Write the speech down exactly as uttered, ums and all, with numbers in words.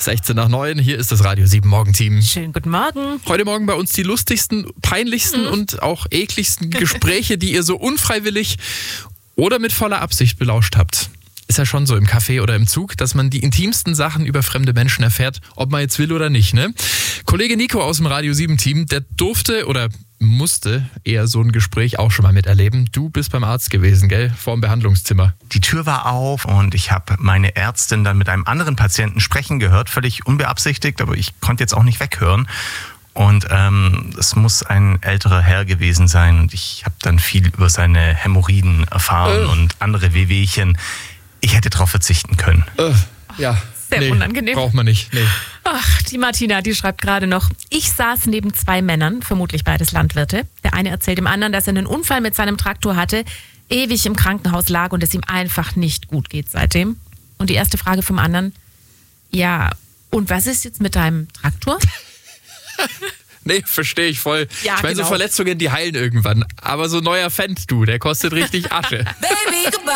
sechzehn nach neun, hier ist das Radio sieben Morgenteam. Schönen guten Morgen. Heute Morgen bei uns die lustigsten, peinlichsten mhm. und auch ekligsten Gespräche, die ihr so unfreiwillig oder mit voller Absicht belauscht habt. Ist ja schon so im Café oder im Zug, dass man die intimsten Sachen über fremde Menschen erfährt, ob man jetzt will oder nicht, ne? Kollege Nico aus dem Radio sieben Team, der durfte oder musste eher so ein Gespräch auch schon mal miterleben. Du bist beim Arzt gewesen, gell? Vor dem Behandlungszimmer. Die Tür war auf und ich habe meine Ärztin dann mit einem anderen Patienten sprechen gehört, völlig unbeabsichtigt, aber ich konnte jetzt auch nicht weghören. Und ähm, es muss ein älterer Herr gewesen sein und ich habe dann viel über seine Hämorrhoiden erfahren äh. und andere Wehwehchen. Ich hätte darauf verzichten können. Äh, ja, sehr nee, unangenehm. Braucht man nicht, nee. Ach, die Martina, die schreibt gerade noch, ich saß neben zwei Männern, vermutlich beides Landwirte. Der eine erzählt dem anderen, dass er einen Unfall mit seinem Traktor hatte, ewig im Krankenhaus lag und es ihm einfach nicht gut geht seitdem. Und die erste Frage vom anderen, ja, und was ist jetzt mit deinem Traktor? Nee, verstehe ich voll. Ja, ich meine, genau. so Verletzungen, die heilen irgendwann. Aber so ein neuer Fendt, du, der kostet richtig Asche. Baby, goodbye.